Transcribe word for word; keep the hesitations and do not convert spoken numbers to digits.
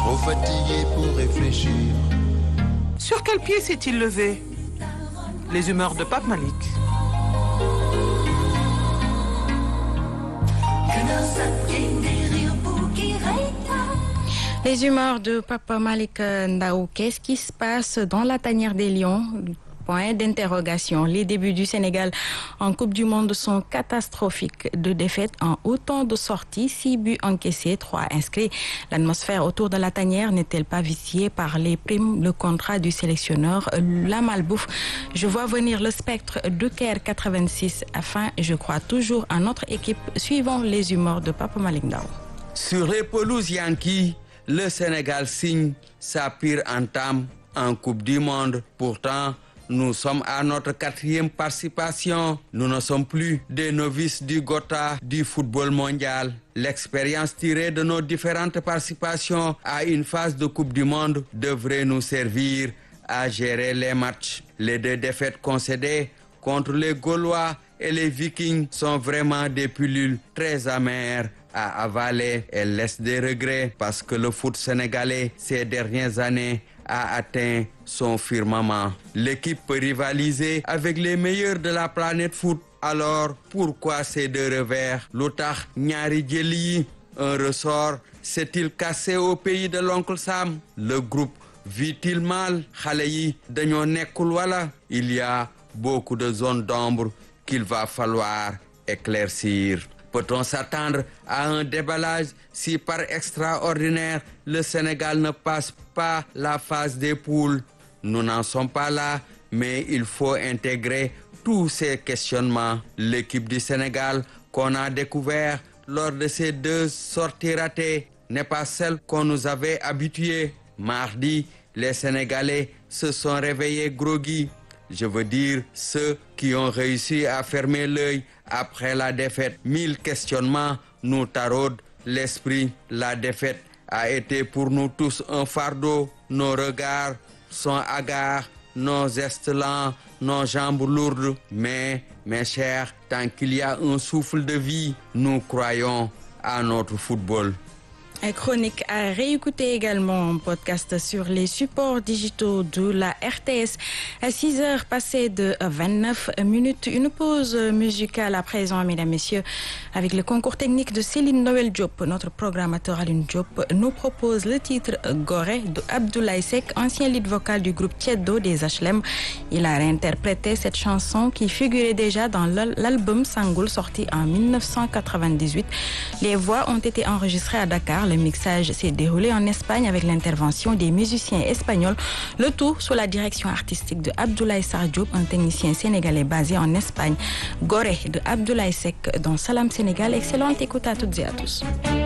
trop fatigué pour réfléchir. Sur quel pied s'est-il levé? Les humeurs de Pape Malick. Les humeurs de Papa Malick Ndao. Qu'est-ce qui se passe dans la tanière des Lions? Point d'interrogation. Les débuts du Sénégal en Coupe du Monde sont catastrophiques. Deux défaites en autant de sorties, six buts encaissés, trois inscrits. L'atmosphère autour de la tanière n'est-elle pas viciée par les primes, le contrat du sélectionneur, la malbouffe? Je vois venir le spectre de Caire quatre-vingt-six. Afin, je crois toujours à notre équipe. Suivant les humeurs de Papa Malick Ndao. Sur les pelouses Yankees, le Sénégal signe sa pire entame en Coupe du Monde. Pourtant, nous sommes à notre quatrième participation. Nous ne sommes plus des novices du Gotha du football mondial. L'expérience tirée de nos différentes participations à une phase de Coupe du Monde devrait nous servir à gérer les matchs. Les deux défaites concédées contre les Gaulois et les Vikings sont vraiment des pilules très amères à avaler et laissent des regrets parce que le foot sénégalais ces dernières années a atteint son firmament. L'équipe peut rivaliser avec les meilleurs de la planète foot. Alors pourquoi ces deux revers? Lu tax ñaari jël yi, un ressort s'est-il cassé au pays de l'oncle Sam? Le groupe vit-il mal? Xale yi dañoo nekkul wala? Il y a beaucoup de zones d'ombre qu'il va falloir éclaircir. Peut-on s'attendre à un déballage si par extraordinaire le Sénégal ne passe pas la phase des poules? Nous n'en sommes pas là, mais il faut intégrer tous ces questionnements. L'équipe du Sénégal qu'on a découvert lors de ces deux sorties ratées n'est pas celle qu'on nous avait habitués. Mardi, les Sénégalais se sont réveillés groggy. Je veux dire ceux qui ont réussi à fermer l'œil après la défaite. Mille questionnements nous taraudent l'esprit. La défaite a été pour nous tous un fardeau. Nos regards sont hagards, nos gestes lents, nos jambes lourdes. Mais, mes chers, tant qu'il y a un souffle de vie, nous croyons à notre football. Chronique à réécouter également en podcast sur les supports digitaux de la R T S. À six heures passées de vingt-neuf minutes, une pause musicale à présent, mesdames, messieurs, avec le concours technique de Céline Noël Diop. Notre programmateur Aline Diop nous propose le titre Gorée de Abdoulaye Seck, ancien lead vocal du groupe Tieddo des H L M. Il a réinterprété cette chanson qui figurait déjà dans l'album Sangoul sorti en mille neuf cent quatre-vingt-dix-huit. Les voix ont été enregistrées à Dakar. Le mixage s'est déroulé en Espagne avec l'intervention des musiciens espagnols. Le tout sous la direction artistique de Abdoulaye Sarr Diop, un technicien sénégalais basé en Espagne. Gorée de Abdoulaye Seck dans Salam Sénégal. Excellente écoute à toutes et à tous.